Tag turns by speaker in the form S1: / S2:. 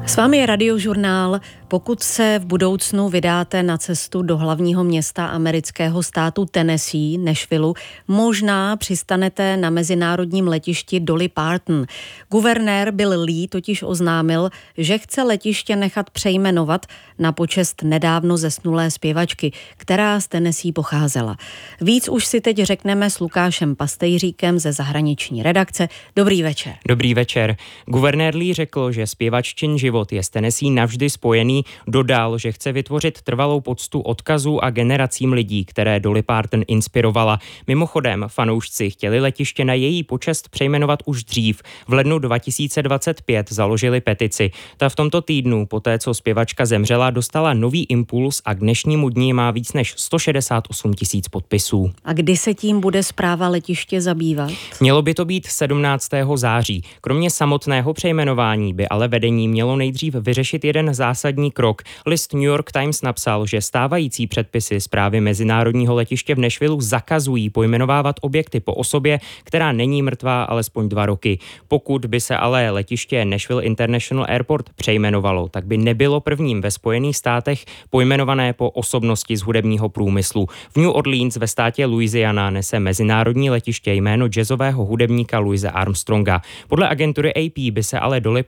S1: S vámi je Radiožurnál. Pokud se v budoucnu vydáte na cestu do hlavního města amerického státu Tennessee, Nashville, možná přistanete na mezinárodním letišti Dolly Parton. Guvernér Bill Lee totiž oznámil, že chce letiště nechat přejmenovat na počest nedávno zesnulé zpěvačky, která z Tennessee pocházela. Víc už si teď řekneme s Lukášem Pastejříkem ze zahraniční redakce. Dobrý večer.
S2: Dobrý večer. Guvernér Lee řekl, že zpěvaččin život je s Tennessee navždy spojený. Dodal, že chce vytvořit trvalou poctu odkazů a generacím lidí, které Dolly Parton inspirovala. Mimochodem, fanoušci chtěli letiště na její počest přejmenovat už dřív. V lednu 2025 založili petici. Ta v tomto týdnu, poté co zpěvačka zemřela, dostala nový impuls a k dnešnímu dni má víc než 168 000 podpisů.
S1: A kdy se tím bude správa letiště zabývat?
S2: Mělo by to být 17. září. Kromě samotného přejmenování by ale vedení mělo nejdřív vyřešit jeden zásadní krok. List New York Times napsal, že stávající předpisy správy mezinárodního letiště v Nashville zakazují pojmenovávat objekty po osobě, která není mrtvá alespoň 2 roky. Pokud by se ale letiště Nashville International Airport přejmenovalo, tak by nebylo prvním ve Spojených státech pojmenované po osobnosti z hudebního průmyslu. V New Orleans ve státě Louisiana nese mezinárodní letiště jméno jazzového hudebníka Louise Armstronga. Podle agentury AP by se ale Dolly